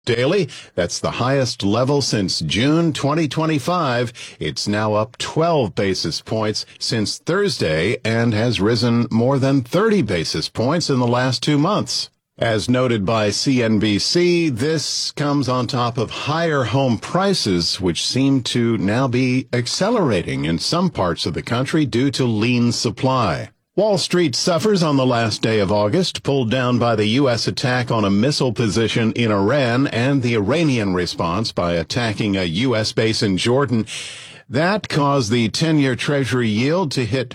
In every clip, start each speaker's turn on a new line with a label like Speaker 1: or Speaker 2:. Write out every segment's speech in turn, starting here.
Speaker 1: Daily, that's the highest level since June 2025. It's now up 12 basis points since Thursday and has risen more than 30 basis points in the last 2 months. As noted by CNBC, this comes on top of higher home prices, which seem to now be accelerating in some parts of the country due to lean supply. Wall Street suffers on the last day of August, pulled down by the U.S. attack on a missile position in Iran and the Iranian response by attacking a U.S. base in Jordan. That caused the 10-year Treasury yield to hit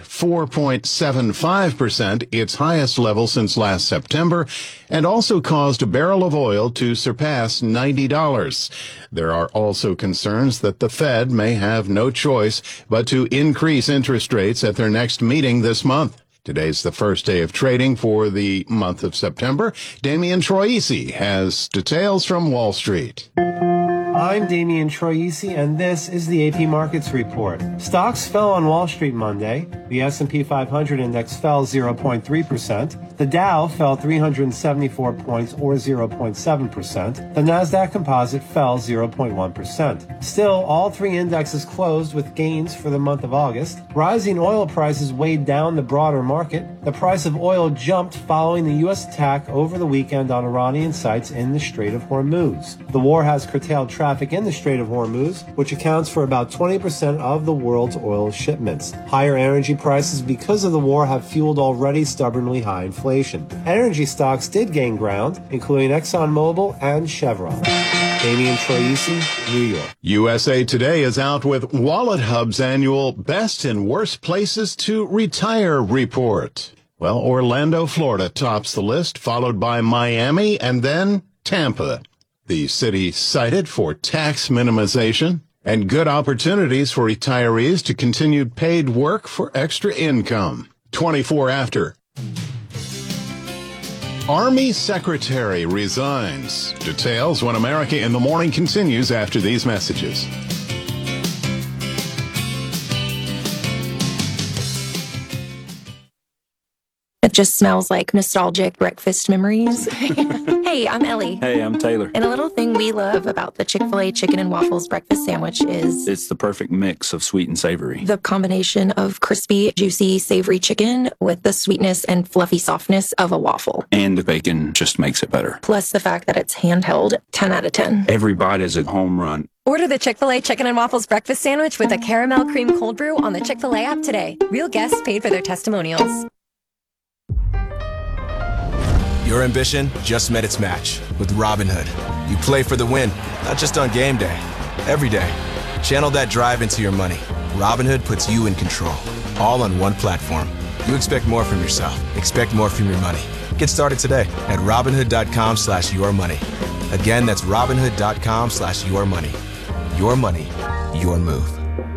Speaker 1: 4.75%, its highest level since last September, and also caused a barrel of oil to surpass $90. There are also concerns that the Fed may have no choice but to increase interest rates at their next meeting this month. Today's the first day of trading for the month of September. Damian Troisi has details from Wall Street.
Speaker 2: I'm Damian Troisi, and this is the AP Markets Report. Stocks fell on Wall Street Monday. The S&P 500 index fell 0.3%. The Dow fell 374 points, or 0.7%. The Nasdaq Composite fell 0.1%. Still, all three indexes closed with gains for the month of August. Rising oil prices weighed down the broader market. The price of oil jumped following the U.S. attack over the weekend on Iranian sites in the Strait of Hormuz. The war has curtailed traffic in the Strait of Hormuz, which accounts for about 20% of the world's oil shipments. Higher energy prices because of the war have fueled already stubbornly high inflation. Energy stocks did gain ground, including ExxonMobil and Chevron. Damian Troisi, New York.
Speaker 1: USA Today is out with WalletHub's annual Best and Worst Places to Retire report. Well, Orlando, Florida tops the list, followed by Miami and then Tampa. The city cited for tax minimization and good opportunities for retirees to continue paid work for extra income. 24 after. Army Secretary resigns. Details when America in the Morning continues after these messages.
Speaker 3: It just smells like nostalgic breakfast memories. Hey, I'm Ellie.
Speaker 4: Hey, I'm Taylor.
Speaker 3: And a little thing we love about the Chick-fil-A chicken and waffles breakfast sandwich is
Speaker 4: It's the perfect mix of sweet and savory.
Speaker 3: the combination of crispy, juicy, savory chicken with the sweetness and fluffy softness of a waffle.
Speaker 4: And the bacon just makes it better.
Speaker 3: Plus the fact that it's handheld, 10 out of 10.
Speaker 4: Every bite is a home run.
Speaker 5: Order the Chick-fil-A Chicken and Waffles Breakfast Sandwich with a caramel cream cold brew on the Chick-fil-A app today. Real guests paid for their testimonials.
Speaker 6: Your ambition just met its match with Robinhood. You play for the win, not just on game day, every day. Channel that drive into your money. Robinhood puts you in control, all on one platform. You expect more from yourself. Expect more from your money. Get started today at Robinhood.com/yourmoney. Again, that's Robinhood.com/yourmoney. Your money, your move.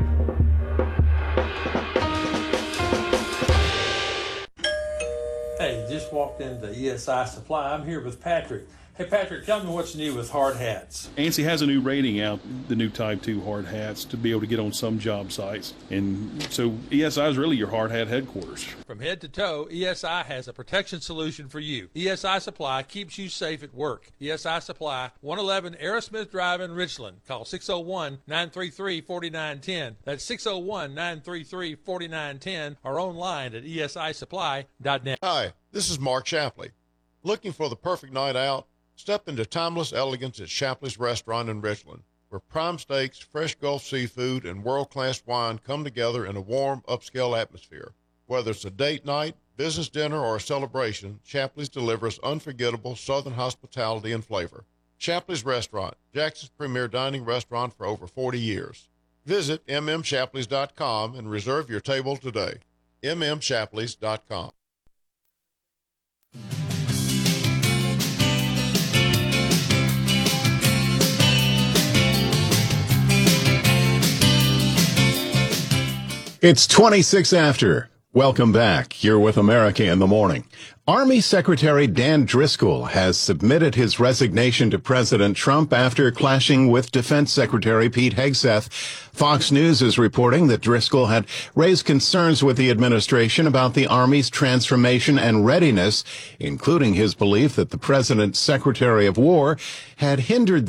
Speaker 7: Hey, just walked into ESI Supply. I'm here with Patrick. Hey, Patrick, tell me what's new with hard hats.
Speaker 8: ANSI has a new rating out, the new Type 2 hard hats, to be able to get on some job sites. And so ESI is really your hard hat headquarters.
Speaker 7: From head to toe, ESI has a protection solution for you. ESI Supply keeps you safe at work. ESI Supply, 111 Aerosmith Drive in Richland. Call 601-933-4910. That's 601-933-4910 or online at esisupply.net.
Speaker 9: Hi, this is Mark Shapley. Looking for the perfect night out? Step into timeless elegance at Shapley's Restaurant in Richland, where prime steaks, fresh Gulf seafood, and world-class wine come together in a warm, upscale atmosphere. Whether it's a date night, business dinner, or a celebration, Shapley's delivers unforgettable Southern hospitality and flavor. Shapley's Restaurant, Jackson's premier dining restaurant for over 40 years. Visit mmshapleys.com and reserve your table today. mmshapleys.com.
Speaker 1: It's 26 after. Welcome back. You're with America in the Morning. Army Secretary Dan Driscoll has submitted his resignation to President Trump after clashing with Defense Secretary Pete Hegseth. Fox News is reporting that Driscoll had raised concerns with the administration about the Army's transformation and readiness, including his belief that the President's Secretary of War had hindered